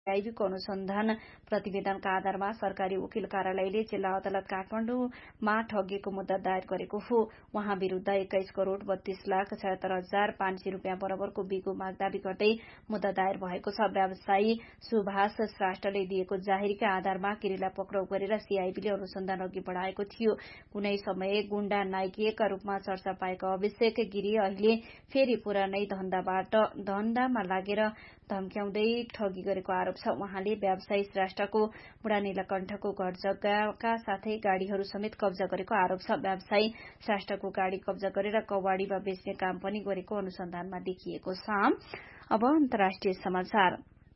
आईबीको अनुसन्धान प्रतिवेदनका आधारमा सरकारी वकिल कार्यालयले जिल्ला अदालत काठमाडौँमा ठगिएको मुद्दा दायर गरेको हो। उहाँ विरूद्ध 21 करोड़ 32,76,500 रुपियाँ बराबरको बिगो माग दावी गर्दै मुद्दा दायर भएको छ। व्यवसायी सुभाष श्रेष्ठले दिएको जाहेरीका आधारमा गिरीलाई पक्राउ गरेर सीआईबीले अनुसन्धान अघि बढ़ाएको थियो। कुनै समय गुण्डा नायकका रूपमा चर्चा पाएको अभिषेक गिरी अहिले फेरि पुरानै धन्दामा लागेर धम्क्याउँदै ठगी गरेको आरोप छ। उहाँले व्यवसायी श्रेष्ठको बुढा नीलकण्ठको घर जग्गाका साथै गाड़ीहरू समेत कब्जा गरेको आरोप छ। व्यवसायी श्रेष्ठको गाड़ी कब्जा गरेर कवाड़ीमा बेच्ने काम पनि गरेको अनुसन्धानमा देखिएको छ। अब अन्तर्राष्ट्रिय समाचार।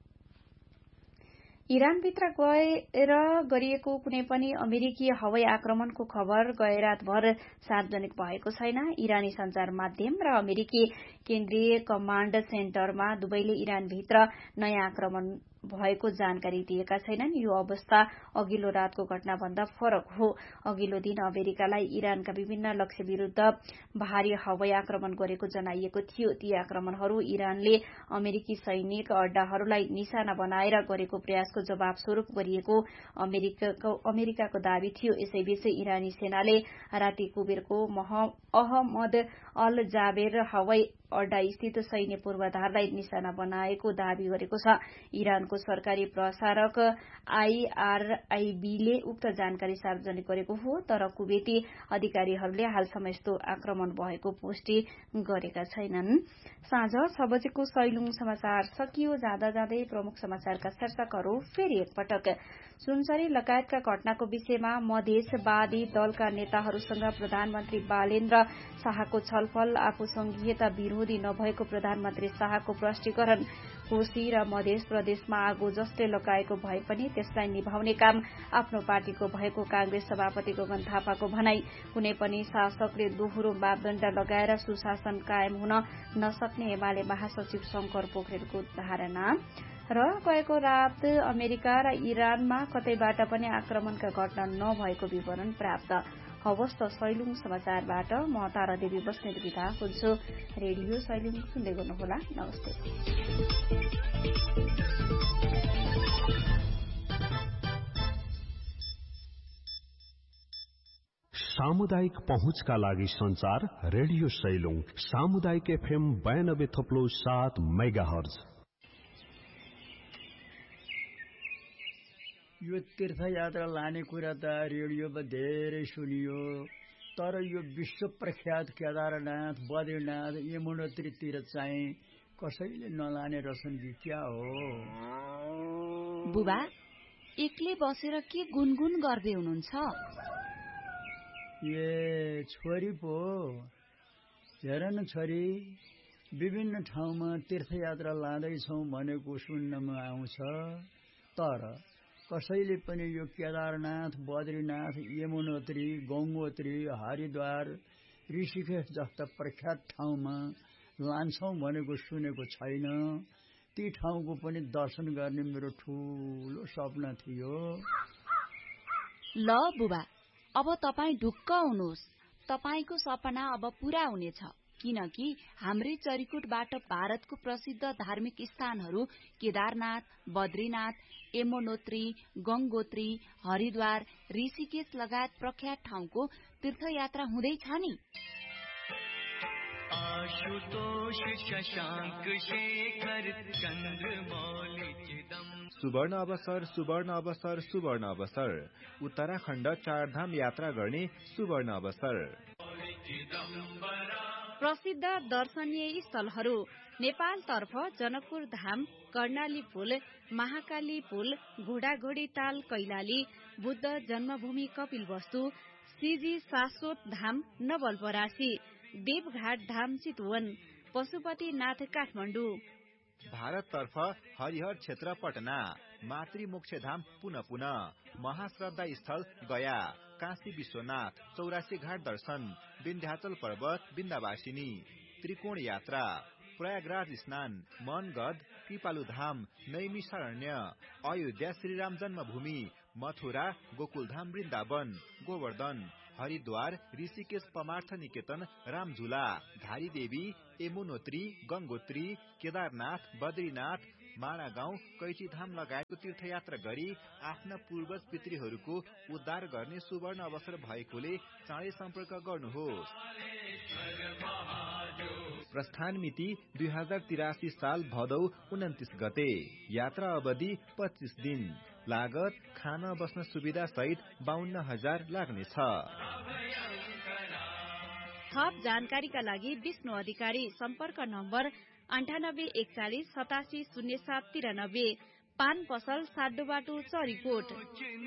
इरानभित्र गएर गरिएको कुनै पनि अमेरिकी हवाई आक्रमणको खबर गए रातभर सार्वजनिक भएको छैन। इरानी संचार माध्यम र अमेरिकी केन्द्रीय कमाण्ड सेन्टरमा दुवैले इरानभित्र नयाँ आक्रमण भएको जानकारी दिएका छैनन्। यो अवस्था अघिल्लो रातको घटनाभन्दा फरक हो। अघिल्लो दिन अमेरिकालाई इरानका विभिन्न लक्ष्य विरूद्ध भारी हवाई आक्रमण गरेको जनाइएको थियो। ती आक्रमणहरू इरानले अमेरिकी सैनिक अड्डाहरूलाई निशाना बनाएर गरेको प्रयासको जवाब स्वरूप गरिएको अमेरिकाको दावी थियो। यसैबीच इरानी सेनाले राति कुबेरको अहमद अल जाबेर हवाई अड्डा स्थित सैन्य पूर्वाधारलाई निशाना बनाएको दावी गरेको छ। इरानको सरकारी प्रसारक IRIB-ले उक्त जानकारी सार्वजनिक गरेको हो, तर कुवेती अधिकारीहरूले हालसम्म यस्तो आक्रमण भएको पुष्टि गरेका छैनन्। साँझ 6 बजेको सैलुङ समाचार सकियो। जाँदा जाँदै प्रमुख समाचारका शीर्षकहरू फेरि एकपटक। सुनसरी लगायतका घटनाको विषयमा मधेसवादी दलका नेताहरूसँग प्रधानमन्त्री बालेन्द्र शाहको छलफल। आफू संघीयता विरोधी नभएको प्रधानमन्त्री शाहको प्रष्टीकरण। कोशी र मधेस प्रदेशमा आगो जसले लगाएको भए पनि त्यसलाई निभाउने काम आफ्नो पार्टीको भएको कांग्रेस सभापति गगन थापाको भनाई। कुनै पनि शासकले दोहोरो मापदण्ड लगाएर सुशासन कायम हुन नसक्ने एमाले महासचिव शंकर पोखरेलको धारणा। र गएको रात अमेरिका र इरानमा कतैबाट पनि आक्रमणका घटना नभएको विवरण प्राप्त। हवस् त सैलुङ समाचारबाट म तारा देवी बस्नेत बिदा हुन्छु। रेडियो सैलुङ सुन्दै गर्नुहोला। नमस्ते। सामुदायिक पहुँचका लागि संचार रेडियो सैलुङ सामुदायिक FM 92.7 मेगाहर्ज। यो तीर्थयात्रा लाने कुरा त रेडियोमा धेरै सुनियो, तर यो विश्व प्रख्यात केदारनाथ, बद्रीनाथ, यमुनोत्रीतिर चाहिँ कसैले नलाने रहेछन् कि क्या हो? बुबा, एक्लै बसेर के गुनगुन गर्दै हुनुहुन्छ? ए छोरी पो, हेर न छोरी, विभिन्न ठाउँमा तीर्थयात्रा लाँदैछौ भनेको सुन्नमा आउँछ, तर कसैले पनि यो केदारनाथ, बद्रीनाथ, यमुनोत्री, गंगोत्री, हरिद्वार, ऋषिकेश जस्ता प्रख्यात ठाउँमा लान्छौ भनेको सुनेको छैन। ती ठाउँको पनि दर्शन गर्ने मेरो ठूलो सपना थियो। ल बुबा, अब तपाई ढुक्क हुनुहोस्। तपाईको सपना अब पूरा हुनेछ, किनकि हाम्रै चरीकोटबाट भारतको प्रसिद्ध धार्मिक स्थानहरू केदारनाथ, बद्रीनाथ, यमुनोत्री, गंगोत्री, हरिद्वार, ऋषिकेश लगायत प्रख्यात ठाउँको तीर्थयात्रा हुँदैछ नि। आशुतोष शशांक शेखर चन्द्रमौली चिदम। सुवर्ण अवसर, सुवर्ण अवसर, सुवर्ण अवसर। उत्तराखण्ड चारधाम यात्रा गर्ने सुवर्ण अवसर। प्रसिद्ध दर्शनीय स्थलहरू नेपालतर्फ जनकपुर धाम, कर्णाली पुल, महाकाली पुल, घोडाघोडी ताल कैलाली, बुद्ध जन्मभूमि कपिलवस्तु, सीजी शाश्वत धाम नवलपरासी, देवघाट धाम चितवन, पशुपतिनाथ काठमाडौँ। भारततर्फ हरिहर क्षेत्र पटना, मातृमोक्षधाम पुनः पुनः, महाश्रद्धा स्थल गया, काशी विश्वनाथ, 84 घाट दर्शन, विन्ध्याचल पर्वत, विन्ध्यवासिनी, त्रिकोण यात्रा, प्रयागराज स्नान, मनगद, कृपालु धाम, नैमिषारण्य, अयोध्या श्रीराम जन्मभूमि, मथुरा, गोकुलधाम वृन्दावन, गोवर्धन, हरिद्वार, ऋषिकेश परमार्थ निकेतन, रामझुला, धारी देवी, यमुनोत्री, गंगोत्री, केदारनाथ, बद्रीनाथ, माडा गाउँ कैचीधाम लगायतको तीर्थयात्रा गरी आफ्ना पूर्वज पितृहरूको उद्धार गर्ने सुवर्ण अवसर भएकोले चाँडै सम्पर्क गर्नुहोस्। प्रस्थान मिति 2083 साल भदौ 29 गते। यात्रा अवधि 25 दिन। लागत खाना बस्न सुविधा सहित 52,000 लाग्नेछ। थप जानकारीका लागि विष्णु अधिकारी सम्पर्क नम्बर 9841 870793। पान पसल साड्डो बाटो चरीकोट।